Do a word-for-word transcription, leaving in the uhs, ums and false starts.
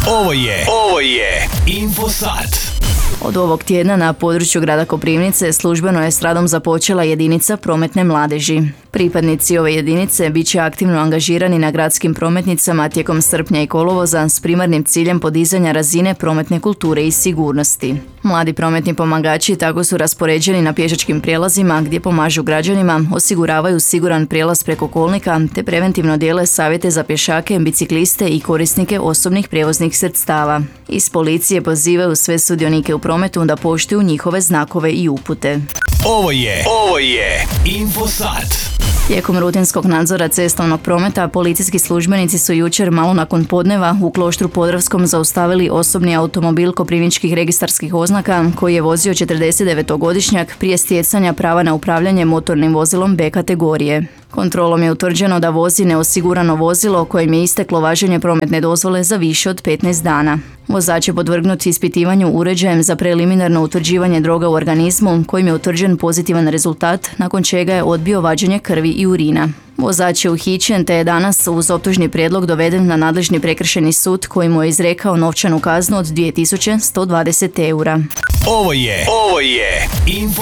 Ovo je, ovo je Infosat. Od ovog tjedna na području grada Koprivnice službeno je s radom započela jedinica prometne mladeži. Pripadnici ove jedinice bit će aktivno angažirani na gradskim prometnicama tijekom srpnja i kolovoza s primarnim ciljem podizanja razine prometne kulture i sigurnosti. Mladi prometni pomagači tako su raspoređeni na pješačkim prijelazima gdje pomažu građanima, osiguravaju siguran prijelaz preko kolnika te preventivno dijele savjete za pješake, bicikliste i korisnike osobnih prijevoznih sredstava. Iz policije pozivaju sve sudionike u prometu da poštuju njihove znakove i upute. Ovo je, ovo je Infosat. Tijekom rutinskog nadzora cestovnog prometa, policijski službenici su jučer malo nakon podneva u Kloštru Podravskom zaustavili osobni automobil koprivničkih registarskih oznaka koji je vozio četrdesetdevetogodišnjak prije stjecanja prava na upravljanje motornim vozilom B kategorije. Kontrolom je utvrđeno da vozi neosigurano vozilo kojem je isteklo važenje prometne dozvole za više od petnaest dana. Vozač je podvrgnut ispitivanju uređajem za preliminarno utvrđivanje droga u organizmu kojim je utvrđen pozitivan rezultat, nakon čega je odbio vađenje krvi i urina. Vozač je uhićen te je danas uz optužni prijedlog doveden na nadležni prekršajni sud koji mu je izrekao novčanu kaznu od dvije tisuće sto dvadeset eura. Ovo je, ovo je Infosat.